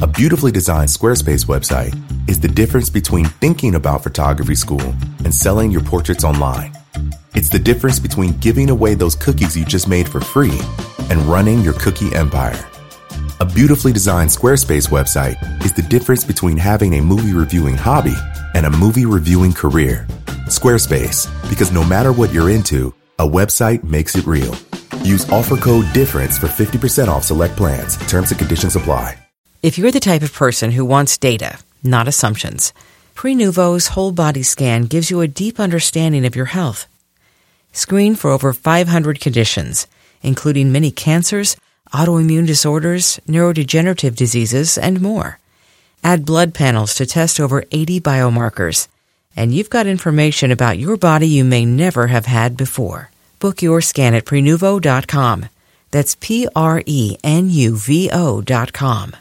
A beautifully designed Squarespace website is the difference between thinking about photography school and selling your portraits online. It's the difference between giving away those cookies you just made for free and running your cookie empire. A beautifully designed Squarespace website is the difference between having a movie reviewing hobby and a movie reviewing career. Squarespace, because no matter what you're into, a website makes it real. Use offer code DIFFERENCE for 50% off select plans. Terms and conditions apply. If you're the type of person who wants data, not assumptions, Prenuvo's whole body scan gives you a deep understanding of your health. Screen for over 500 conditions, including many cancers, autoimmune disorders, neurodegenerative diseases, and more. Add blood panels to test over 80 biomarkers, and you've got information about your body you may never have had before. Book your scan at Prenuvo.com. That's Prenuvo.com.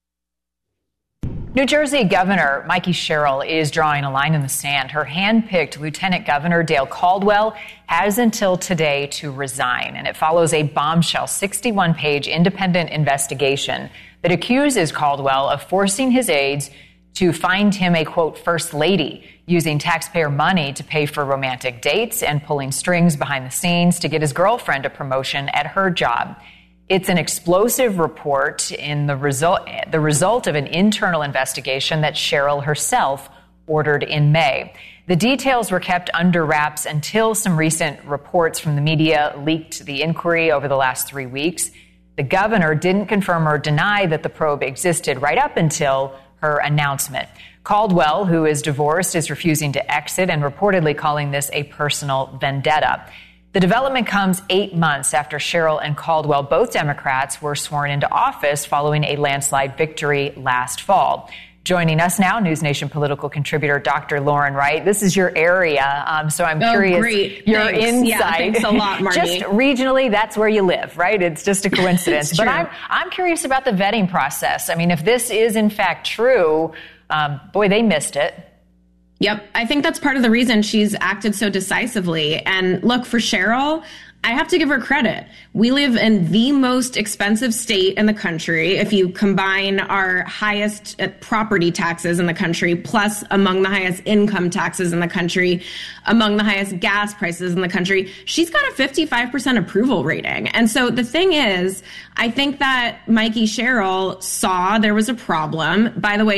New Jersey Governor Mikey Sherrill is drawing a line in the sand. Her hand-picked Lieutenant Governor Dale Caldwell has until today to resign, and it follows a bombshell 61-page independent investigation that accuses Caldwell of forcing his aides to find him a, quote, first lady, using taxpayer money to pay for romantic dates and pulling strings behind the scenes to get his girlfriend a promotion at her job. It's an explosive report in the result of an internal investigation that Sherrill herself ordered in May. The details were kept under wraps until some recent reports from the media leaked the inquiry over the last 3 weeks. The governor didn't confirm or deny that the probe existed right up until her announcement. Caldwell, who is divorced, is refusing to exit and reportedly calling this a personal vendetta. The development comes 8 months after Sherrill and Caldwell, both Democrats, were sworn into office following a landslide victory last fall. Joining us now, News Nation political contributor Dr. Lauren Wright. This is your area, so I'm curious great. Your Thanks. insight. Yeah, thanks a lot, Marty. Just regionally, that's where you live, right? It's just a coincidence. It's but true. I'm curious about the vetting process. I mean, if this is in fact true, boy, they missed it. Yep. I think that's part of the reason she's acted so decisively. And look, for Sherrill, I have to give her credit. We live in the most expensive state in the country. If you combine our highest property taxes in the country, plus among the highest income taxes in the country, among the highest gas prices in the country, she's got a 55% approval rating. And so the thing is, I think that Mikey Sherrill saw there was a problem. By the way,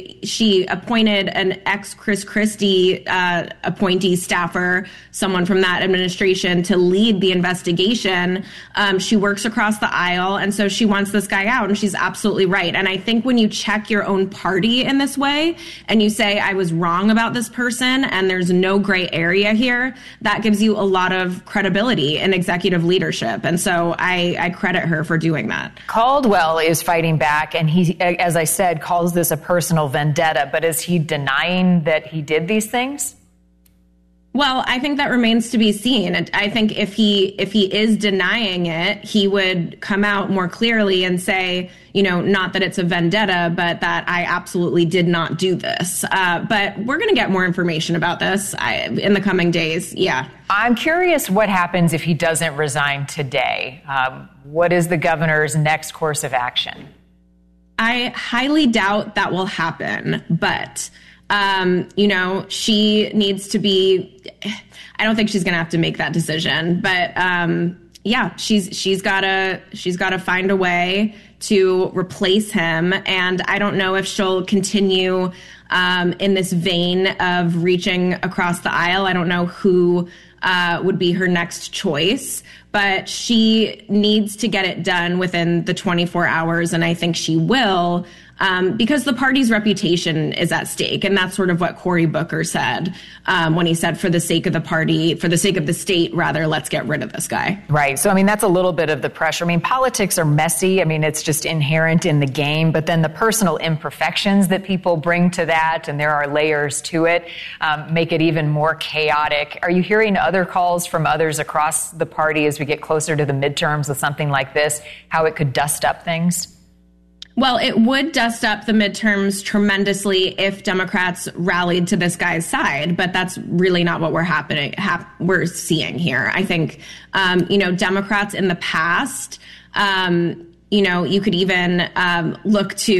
she appointed an ex-Chris Christie appointee staffer, someone from that administration, to lead the investigation. She works across the aisle, and so she wants this guy out, and she's absolutely right. And I think when you check your own party in this way, and you say, I was wrong about this person, and there's no gray area here, that gives you a lot of credibility in executive leadership. And so I credit her for doing that. Caldwell is fighting back, and he, as I said, calls this a personal vendetta. But is he denying that he did these things? Well, I think that remains to be seen. And I think if he is denying it, he would come out more clearly and say, you know, not that it's a vendetta, but that I absolutely did not do this. But we're going to get more information about this in the coming days. Yeah. I'm curious what happens if he doesn't resign today. What is the governor's next course of action? I highly doubt that will happen, but you know, she needs to be, I don't think she's going to have to make that decision, but, yeah, she's gotta find a way to replace him. And I don't know if she'll continue, in this vein of reaching across the aisle. I don't know who, would be her next choice, but she needs to get it done within the 24 hours. And I think she will, because the party's reputation is at stake. And that's sort of what Cory Booker said when he said, for the sake of the party, for the sake of the state, rather, let's get rid of this guy. Right. So, I mean, that's a little bit of the pressure. I mean, politics are messy. I mean, it's just inherent in the game. But then the personal imperfections that people bring to that, and there are layers to it, make it even more chaotic. Are you hearing other calls from others across the party as we get closer to the midterms with something like this, how it could dust up things? Well, it would dust up the midterms tremendously if Democrats rallied to this guy's side, but that's really not what we're seeing here. I think, you know, Democrats in the past, you know, you could even look to